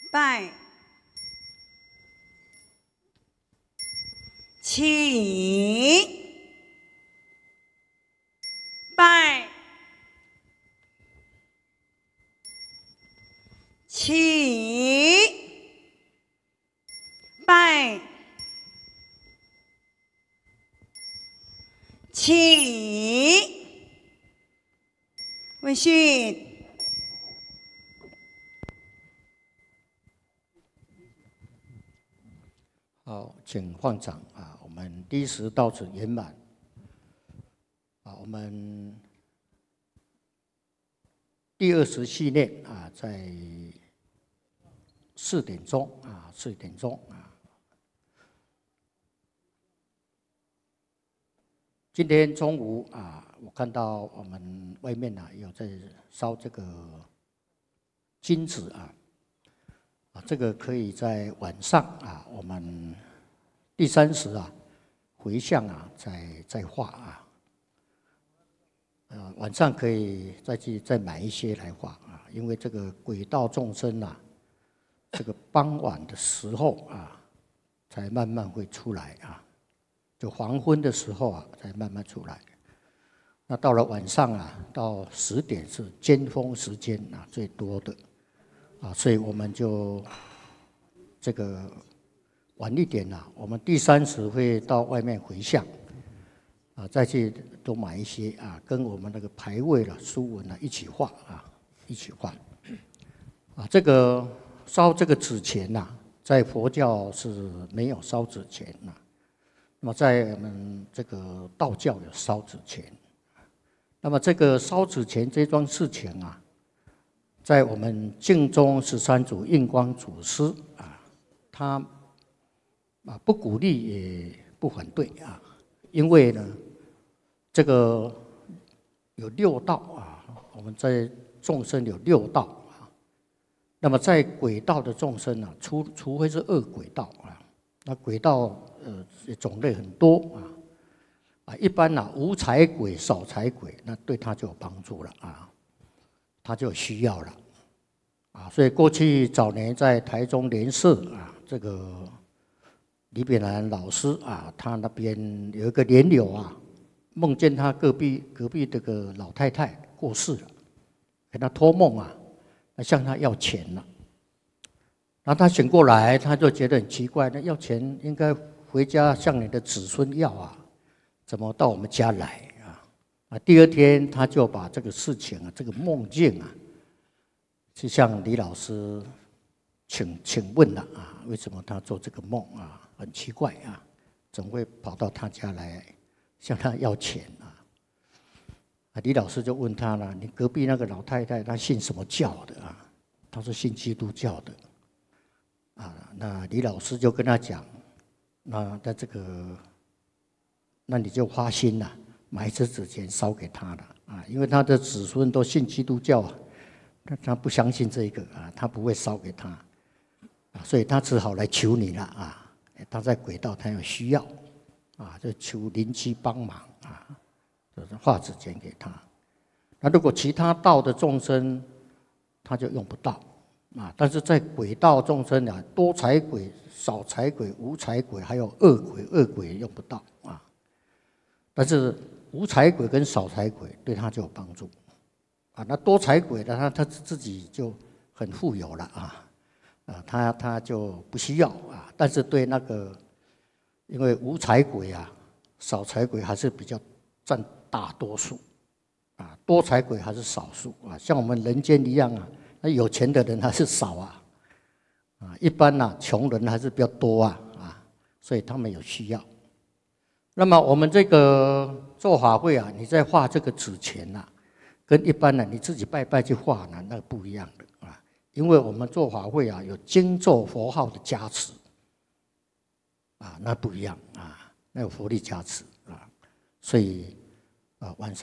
拜，起，拜，起，拜，起，问讯。 好，请放掌啊！我们第10到此圆满。我们第20系列啊，在4点钟啊，4点钟啊。今天中午啊，我看到我们外面有在烧这个金纸啊。这个可以在晚上啊，我们第30啊，回向啊，再画啊。晚上可以再买一些来画啊，因为这个鬼道众生啊，这个傍晚的时候啊，才慢慢会出来啊，就黄昏的时候啊，才慢慢出来。那到了晚上啊，到10点是尖峰时间啊，最多的。所以我们就这个晚一点我们第30会到外面回向再去多买一些跟我们那个牌位书文一起画一起画这个烧这个纸钱在佛教是没有烧纸钱那么在我们这个道教有烧纸钱。那么这个烧纸钱这桩事情在我们净宗13祖印光祖师他不鼓励也不反对因为呢，这个有6道我们在众生有6道那么在鬼道的众生除非是恶鬼道那鬼道种类很多一般无财鬼、少财鬼，那对他就有帮助了他就有需要了所以过去早年在台中莲社这个李炳南老师他那边有一个莲友梦见他隔壁这个老太太过世了，给他托梦向他要钱了。然后他醒过来，他就觉得很奇怪，那要钱应该回家向你的子孙要怎么到我们家来第2天他就把这个事情这个梦境去向李老师请问了为什么他做这个梦很奇怪怎么会跑到他家来向他要钱李老师就问他了，你隔壁那个老太太她信什么教的他说信基督教的那李老师就跟他讲，那这个，那你就花心买一支纸钱烧给他了因为他的子孙都信基督教他不相信这个他不会烧给他所以他只好来求你了他在鬼道他有需要就求邻居帮忙就是画纸钱给他。那如果其他道的众生他就用不到但是在鬼道众生多财鬼、少财鬼、无财鬼还有恶鬼用不到但是无财鬼跟少财鬼对他就有帮助那多财鬼的他自己就很富有了他就不需要但是对那个因为无财鬼少财鬼还是比较占大多数多财鬼还是少数像我们人间一样那有钱的人还是少一般穷人还是比较多所以他们有需要。那么我们这个做法会你在画这个纸钱跟一般你自己拜拜去画那不一样的因为我们做法会有经咒佛号的加持那不一样那有佛力加持所以晚上